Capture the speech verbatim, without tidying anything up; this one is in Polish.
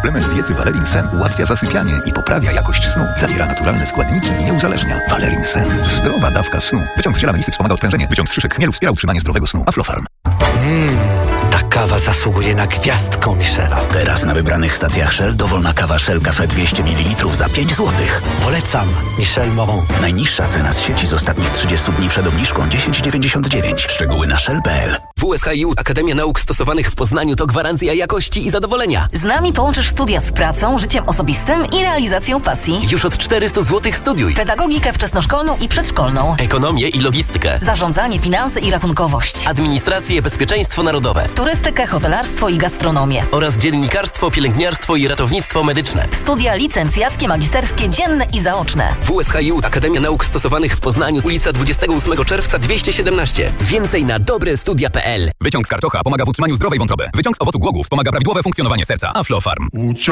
Suplement diety Valerin Sen ułatwia zasypianie i poprawia jakość snu. Zawiera naturalne składniki i nie uzależnia. Valerin Sen. Zdrowa dawka snu. Wyciąg z ziela melisy wspomaga odprężenie. Wyciąg z szyszek chmielu wspiera utrzymanie zdrowego snu. Aflofarm. Mmm, ta kawa zasługuje na gwiazdkę Michela. Teraz na wybranych stacjach Shell dowolna kawa Shell Cafe dwieście mililitrów za pięć złotych. Polecam Michel Moron. Najniższa cena z sieci z ostatnich trzydziestu dni przed obniżką dziesięć dziewięćdziesiąt dziewięć. Szczegóły na shell kropka p l. W S H I U Akademia Nauk Stosowanych w Poznaniu to gwarancja jakości i zadowolenia. Z nami połączysz studia z pracą, życiem osobistym i realizacją pasji. Już od czterysta złotych studiuj. Pedagogikę wczesnoszkolną i przedszkolną. Ekonomię i logistykę. Zarządzanie, finanse i rachunkowość. Administrację, bezpieczeństwo narodowe. Turystykę, hotelarstwo i gastronomię. Oraz dziennikarstwo, pielęgniarstwo i ratownictwo medyczne. Studia licencjackie, magisterskie, dzienne i zaoczne. W S H I U Akademia Nauk Stosowanych w Poznaniu, ulica dwudziestego ósmego czerwca dwieście siedemnaście. Więcej na dobre studia kropka p l. Wyciąg z karczocha pomaga w utrzymaniu zdrowej wątroby. Wyciąg z owocu głogów pomaga prawidłowe funkcjonowanie serca. Aflofarm.